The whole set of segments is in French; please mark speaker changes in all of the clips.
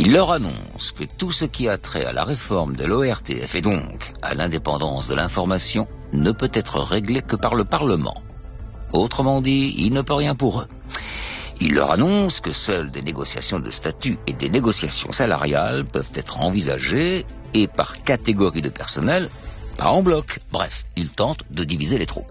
Speaker 1: Il leur annonce que tout ce qui a trait à la réforme de l'ORTF et donc à l'indépendance de l'information ne peut être réglé que par le Parlement. Autrement dit, il ne peut rien pour eux. Il leur annonce que seules des négociations de statut et des négociations salariales peuvent être envisagées et par catégorie de personnel, pas en bloc. Bref, il tente de diviser les troupes.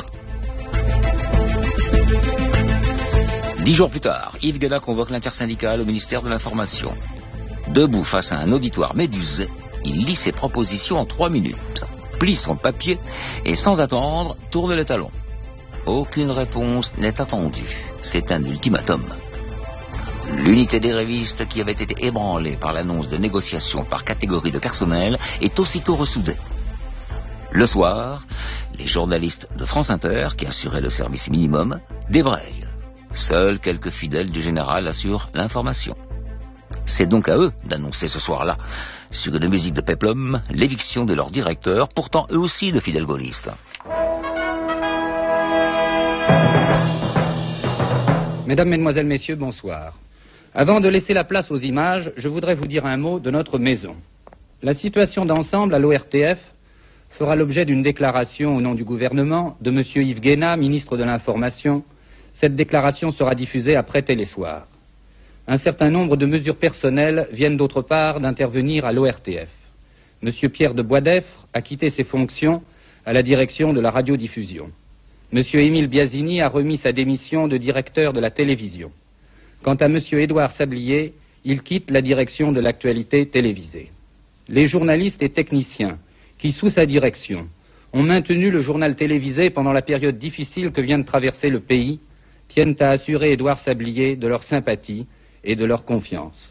Speaker 1: 10 jours plus tard, Yves Guéna convoque l'intersyndicale au ministère de l'Information. Debout face à un auditoire médusé, il lit ses propositions en 3 minutes, plie son papier et sans attendre, tourne les talons. Aucune réponse n'est attendue. C'est un ultimatum. L'unité des grévistes qui avait été ébranlée par l'annonce de négociations par catégorie de personnel est aussitôt ressoudée. Le soir, les journalistes de France Inter, qui assuraient le service minimum, débrayent. Seuls quelques fidèles du général assurent l'information. C'est donc à eux d'annoncer ce soir-là, sur une musique de péplum, l'éviction de leur directeur, pourtant eux aussi de fidèles gaullistes.
Speaker 2: Mesdames, Mesdemoiselles, Messieurs, bonsoir. Avant de laisser la place aux images, je voudrais vous dire un mot de notre maison. La situation d'ensemble à l'ORTF fera l'objet d'une déclaration au nom du gouvernement de M. Yves Guéna, ministre de l'Information. Cette déclaration sera diffusée après Télésoir. Un certain nombre de mesures personnelles viennent d'autre part d'intervenir à l'ORTF. M. Pierre de Boisdeffre a quitté ses fonctions à la direction de la radiodiffusion. M. Émile Biasini a remis sa démission de directeur de la télévision. Quant à M. Édouard Sablier, il quitte la direction de l'actualité télévisée. Les journalistes et techniciens qui, sous sa direction, ont maintenu le journal télévisé pendant la période difficile que vient de traverser le pays, tiennent à assurer Édouard Sablier de leur sympathie et de leur confiance.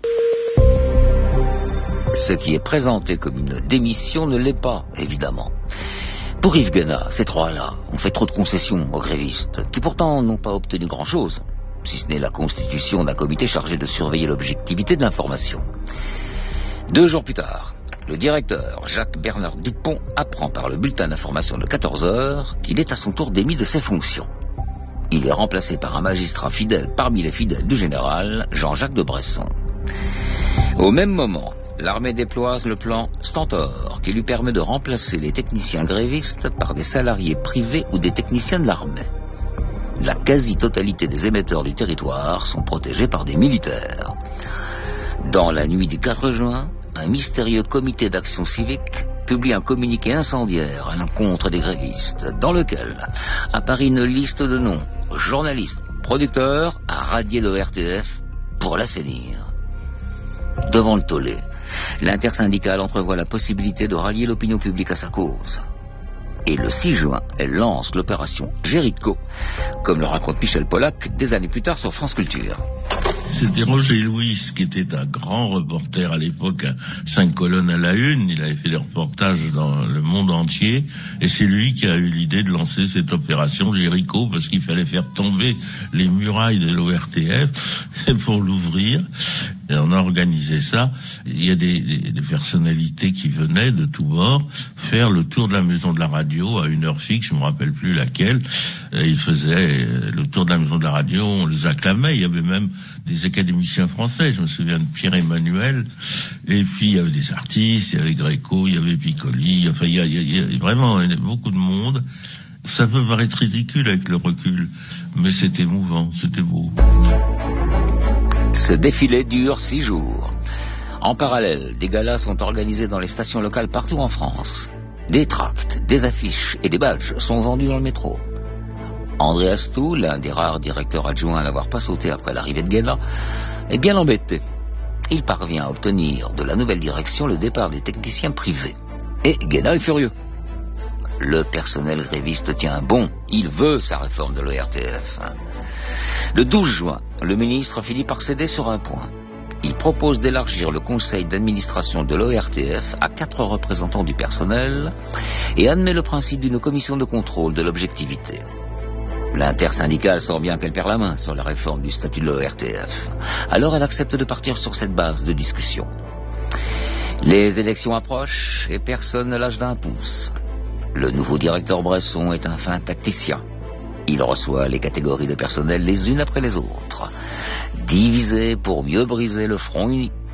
Speaker 1: Ce qui est présenté comme une démission ne l'est pas, évidemment. Pour Yves Guéna, ces trois-là ont fait trop de concessions aux grévistes, qui pourtant n'ont pas obtenu grand-chose, si ce n'est la constitution d'un comité chargé de surveiller l'objectivité de l'information. 2 jours plus tard, le directeur, Jacques-Bernard Dupont, apprend par le bulletin d'information de 14 heures qu'il est à son tour démis de ses fonctions. Il est remplacé par un magistrat fidèle parmi les fidèles du général, Jean-Jacques de Bresson. Au même moment, l'armée déploie le plan Stentor, qui lui permet de remplacer les techniciens grévistes par des salariés privés ou des techniciens de l'armée. La quasi-totalité des émetteurs du territoire sont protégés par des militaires. Dans la nuit du 4 juin, un mystérieux comité d'action civique publie un communiqué incendiaire à l'encontre des grévistes, dans lequel apparaît une liste de noms, journalistes, producteurs, à radier de l'ORTF pour l'assainir. Devant le tollé, l'intersyndicale entrevoit la possibilité de rallier l'opinion publique à sa cause. Et le 6 juin, elle lance l'opération Jéricho, comme le raconte Michel Pollack des années plus tard sur France Culture.
Speaker 3: C'était Roger Louis, qui était un grand reporter à l'époque, à 5 colonnes à la une. Il avait fait des reportages dans le monde entier. Et c'est lui qui a eu l'idée de lancer cette opération Jéricho, parce qu'il fallait faire tomber les murailles de l'ORTF pour l'ouvrir. Et on a organisé ça. Il y a des personnalités qui venaient de tous bords faire le tour de la maison de la radio à une heure fixe, je me rappelle plus laquelle. Et ils faisaient le tour de la maison de la radio, on les acclamait. Il y avait même des académiciens français, je me souviens de Pierre-Emmanuel, et puis il y avait des artistes, il y avait Gréco, il y avait Piccoli, enfin il y a vraiment beaucoup de monde. Ça peut paraître ridicule avec le recul, mais c'est émouvant, c'était beau.
Speaker 1: Ce défilé dure 6 jours. En parallèle, des galas sont organisés dans les stations locales partout en France. Des tracts, des affiches et des badges sont vendus dans le métro. André Astou, l'un des rares directeurs adjoints à n'avoir pas sauté après l'arrivée de Guéna, est bien embêté. Il parvient à obtenir de la nouvelle direction le départ des techniciens privés. Et Guéna est furieux. Le personnel gréviste tient bon, il veut sa réforme de l'ORTF. Le 12 juin, le ministre finit par céder sur un point. Il propose d'élargir le conseil d'administration de l'ORTF à 4 représentants du personnel et admet le principe d'une commission de contrôle de l'objectivité. L'intersyndicale sent bien qu'elle perd la main sur la réforme du statut de l'ORTF. Alors elle accepte de partir sur cette base de discussion. Les élections approchent et personne ne lâche d'un pouce. Le nouveau directeur Bresson est un fin tacticien. Il reçoit les catégories de personnel les unes après les autres, divisées pour mieux briser le front uni.